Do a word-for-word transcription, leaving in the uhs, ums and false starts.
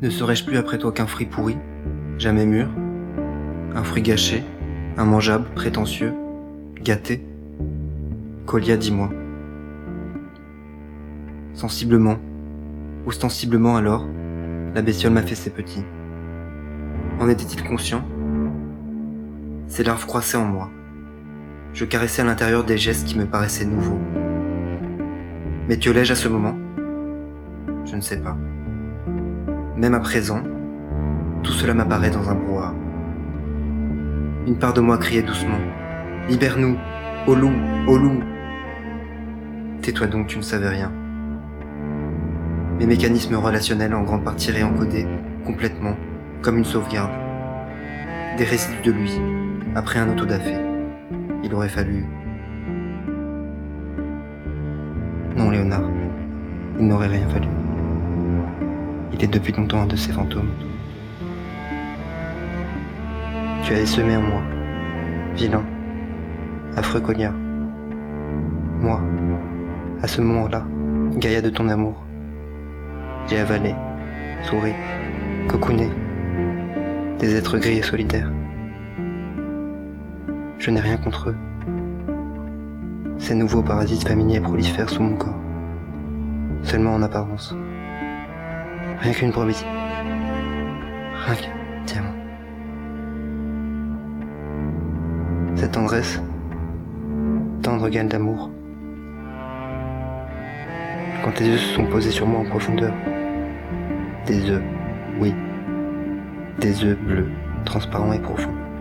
Ne serais-je plus après toi qu'un fruit pourri, jamais mûr, un fruit gâché, immangeable, prétentieux, gâté? Colia, dis-moi. Sensiblement, ostensiblement alors, la bestiole m'a fait ses petits. En était-il conscient? Ses larves croissaient en moi. Je caressais à l'intérieur des gestes qui me paraissaient nouveaux. M'étiolais-je à ce moment? Je ne sais pas. Même à présent, tout cela m'apparaît dans un brouhaha. Une part de moi criait doucement. Libère-nous! Au loup! Au loup! Tais-toi donc, tu ne savais rien. Mes mécanismes relationnels en grande partie réencodés, complètement, comme une sauvegarde. Des résidus de lui, après un autodafé. Il aurait fallu... Non, Léonard, il n'aurait rien fallu. Il est depuis longtemps un de ces fantômes. Tu as semé en moi, vilain, affreux Colia. Moi, à ce moment-là, Gaïa de ton amour, j'ai avalé, souri, cocooné, des êtres gris et solitaires. Je n'ai rien contre eux. Ces nouveaux parasites familiers prolifèrent sous mon corps, seulement en apparence. Rien qu'une brebis. Rien qu'un diamant. Cette tendresse, tendre gale d'amour. Quand tes yeux se sont posés sur moi en profondeur, des œufs, oui, des œufs bleus, transparents et profonds.